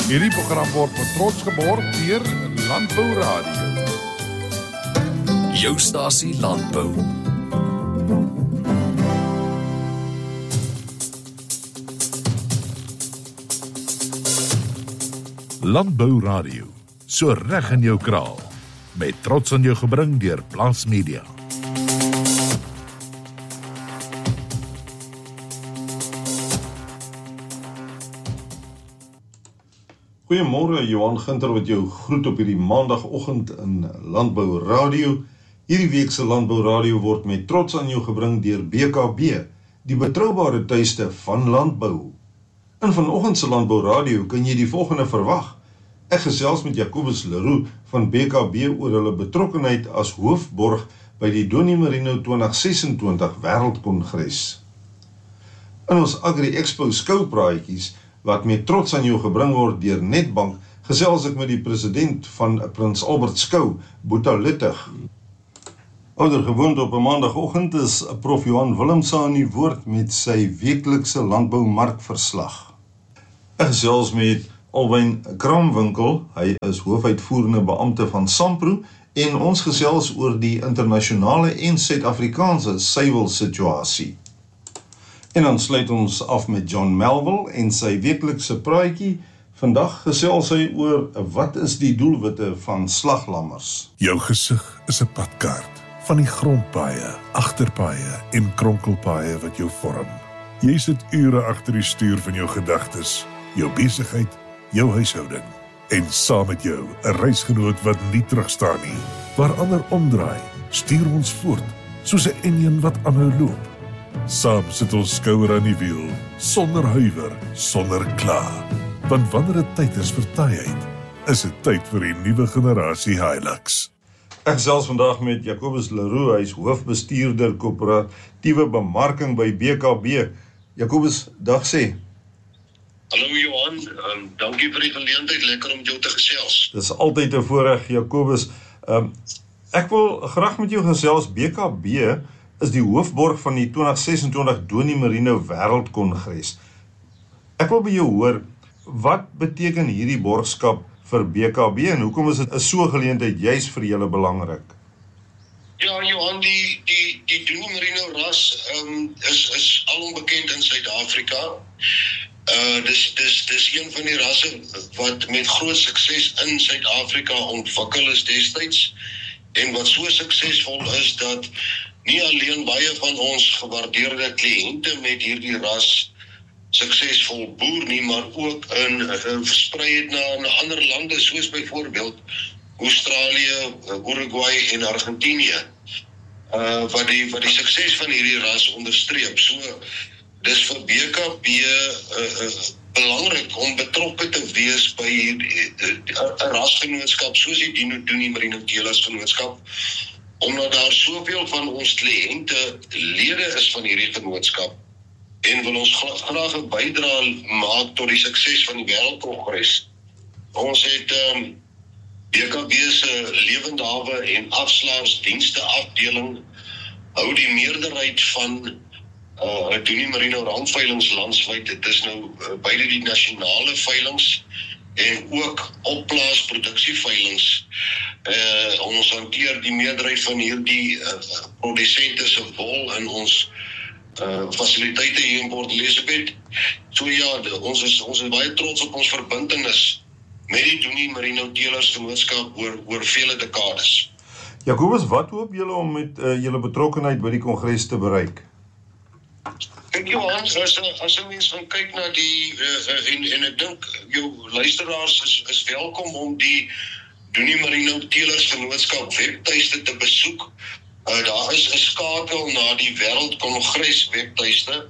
Hierdie program word met trots geborg deur Landbou Radio. Jou stasie Landbou. Landbou Radio, so reg in jou kraal. Met trots aan jou gebring deur Plaas Media. Goeiemôre, Johan Ginter wat jou groet op hierdie maandagoggend in Landbou Radio. Hierdie week se Landbou Radio word met trots aan jou gebring deur BKB, die betroubare tuiste van landbou. In vanoggend se Landbou Radio kan jy die volgende verwag. Ek gesels met Jacobus Leroux van BKB oor hulle betrokkenheid as hoofborg by die Donnie Merino 2026 Wêreldkongres. In ons Agri Expo skoupraatjies wat met trots aan jou gebring word deur Netbank, gesels ek met die president van Prins Albert Skou, Boeta Luttig. Oudergewoonte op 'n maandagoggend is Prof Johan Willemse aan die woord met sy weeklikse landboumarkverslag. Ek gesels met Alwyn Kramwinkel, hy is hoofuitvoerende beampte van SAMPRO, en ons gesels oor die internasionale en Suid-Afrikaanse suiwelsituasie. En dan sluit ons af met John Melville en sy weeklikse praatjie. Vandag gesels hy oor wat is die doelwitte van slaglammers. Jou gesig is 'n padkaart van die grondpaaie, agterpaaie en kronkelpaaie wat jou vorm. Jy sit ure agter die stuur van jou gedagtes, jou besigheid, jou huishouding. En saam met jou 'n reisgenoot wat nie terugstaan nie. Waar ander omdraai, stuur ons voort, soos 'n enjin wat aanhou loop. Saam sit ons skouer aan die wiel, sonder huiwer, sonder kla. Want wanneer dit tyd is vir taaiheid, is dit tyd vir die nuwe generasie Hilux. Ek gesels vandag met Jacobus Leroux, hy is hoofbestuurder koöperatiewe bemarking by BKB. Jacobus, dag sê. Hallo Johan, dankie vir die geleentheid, lekker om jou te gesels. Dis altyd 'n voorreg, Jacobus. Ek wil graag met jou gesels. BKB is die hoofborg van die 2026 Donnie Merino Wêreldkongres. Ek wil by jou hoor, wat beteken hierdie borgskap vir BKB en hoekom is dit 'n so geleentheid juis vir julle belangrik? Ja Johan, die Donnie Merino ras is alom bekend in Suid-Afrika. Dis een van die rasse wat met groot sukses in Suid-Afrika ontwikkel is destyds en wat so suksesvol is dat nie alleen baie van ons gewaardeerde kliënte met hierdie ras suksesvol boer nie, maar ook in verspreid na ander lande soos byvoorbeeld Australië, Uruguay en Argentinië, wat die sukses van hierdie ras onderstreep. So dis vir BKB belangrik om betrokke te wees by 'n rasgenootskap soos die Donnie Merino Teelers Genootskap, omdat daar soveel van ons kliënte lede is van hierdie genootskap en wil ons graag 'n bydrae maak tot die sukses van die Wêreldkongres. Ons het BKB se lewendhawe en afslaarsdienste afdeling hou die meerderheid van Donnie Merino randveilings landwyd. Dit is nou beide die nasionale veilings en ook opplaas produksieveilings. Ons hanteer die meerderheid van hierdie produsente se wol in ons fasiliteite hier in Port Elizabeth. So ja, ons is baie trots op ons verbintenis met die Donnie Merino Teelers Genootskap oor vele dekades. Jacobus, wat hoop julle om met julle betrokkenheid by die kongres te bereik? Kyk Johan, as 'n mens gaan kyk na die en ek dink jou luisteraars is welkom om die Donnie Merino Teelers Genootskap webtuiste te besoek. Daar is 'n skakel na die Wêreldkongres webtuiste.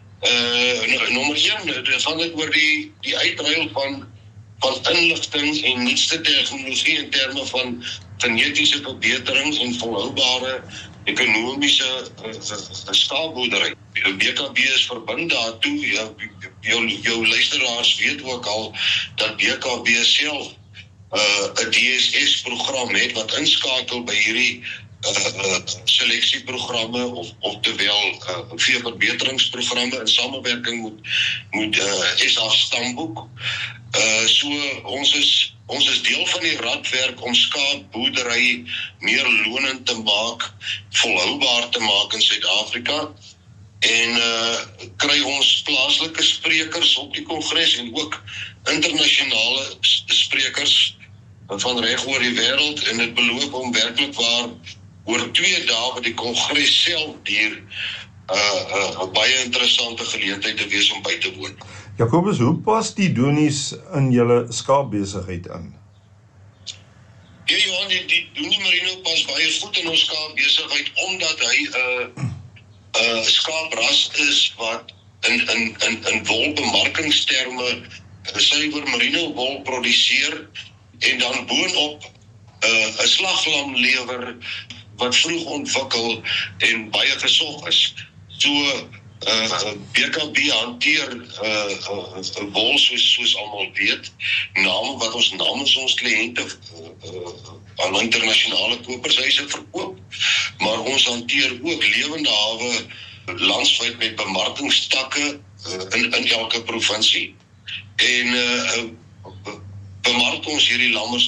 Nommer 1, dit gaan dit oor die uitruil van inligting en nuutste tegnologie in terme van genetiese verbetering en volhoubare ekonomiese staalboerdery. BKB is verbind daartoe. Jou luisteraars weet ook al dat BKB self 'n DSS-program het wat inskakel by hierdie seleksieprogramme oftewel veeverbeteringsprogramme in samewerking met SA Stamboek. So ons is deel van die radwerk om skaapboerdery meer lonend te maak, volhoubaar te maak in Suid-Afrika. En kry ons plaaslike sprekers op die kongres en ook internasionale sprekers van reg oor die wêreld, en dit beloop om werklik waar oor 2 dae wat die kongres self duur 'n baie interessante geleentheid te wees om by te woon. Jacobus, hoe pas die donies in julle skaapbesigheid in? Ja, Johan, die Donie Merino pas baie goed in ons skaapbesigheid omdat hy 'n skaapras is wat in wolbemarkingsterme suiwer merino wol produseer en dan boonop 'n slaglam lewer wat vroeg ontwikkel en baie gesog is. So BKB hanteer wol soos almal weet, wat ons namens ons kliënte aan internasionale kopershuise verkoop, maar ons hanteer ook lewende hawe landwyd met bemarkingstakke in elke provinsie en bemark ons hierdie lammers